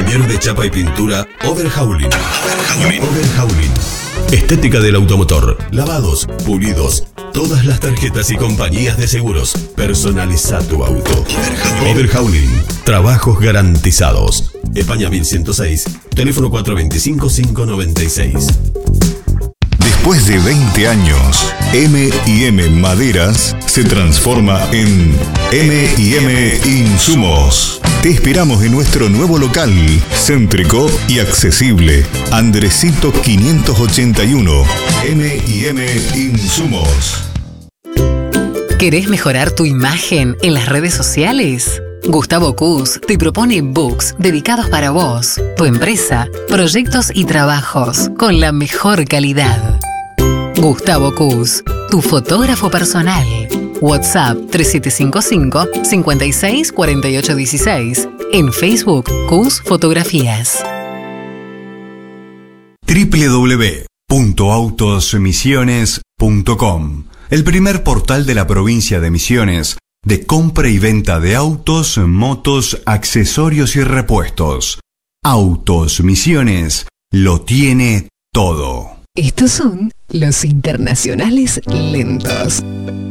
Taller de chapa y pintura Overhauling. Overhauling. Estética del automotor. Lavados, pulidos. Todas las tarjetas y compañías de seguros. Personaliza tu auto. Overhauling. Trabajos garantizados. España 1106. Teléfono 425-596. Después de 20 años, M&M Maderas se transforma en M&M Insumos. Te esperamos en nuestro nuevo local, céntrico y accesible. Andresito 581, M&M Insumos. ¿Querés mejorar tu imagen en las redes sociales? Gustavo Cus te propone books dedicados para vos, tu empresa, proyectos y trabajos con la mejor calidad. Gustavo Cus, tu fotógrafo personal. WhatsApp 3755-564816. En Facebook, Cus Fotografías. www.autosmisiones.com, el primer portal de la provincia de Misiones de compra y venta de autos, motos, accesorios y repuestos. Autos Misiones lo tiene todo. Estos son los internacionales lentos.